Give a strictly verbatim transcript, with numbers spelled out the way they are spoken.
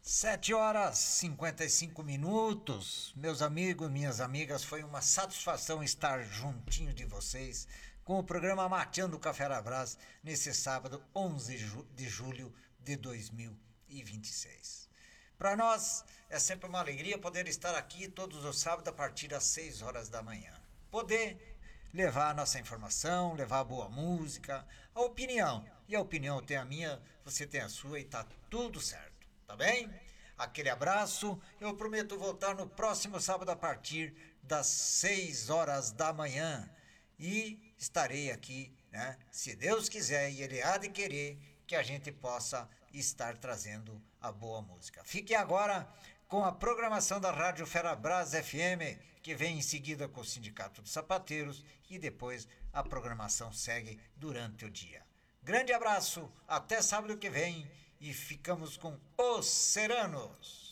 Sete horas e cinquenta e cinco minutos. Meus amigos, minhas amigas, foi uma satisfação estar juntinho de vocês com o programa Mateando o Café na Brás nesse sábado, onze de julho de dois mil e vinte e seis. Para nós é sempre uma alegria poder estar aqui todos os sábados a partir das seis horas da manhã. Poder levar a nossa informação, levar a boa música, a opinião. E a opinião tem a minha, você tem a sua e tá tudo certo. Tá bem? Aquele abraço. Eu prometo voltar no próximo sábado a partir das seis horas da manhã. E estarei aqui, né? Se Deus quiser e Ele há de querer que a gente possa estar trazendo a boa música. Fique agora com a programação da Rádio Ferabras F M, que vem em seguida com o Sindicato dos Sapateiros e depois a programação segue durante o dia. Grande abraço, até sábado que vem e ficamos com Os Seranos.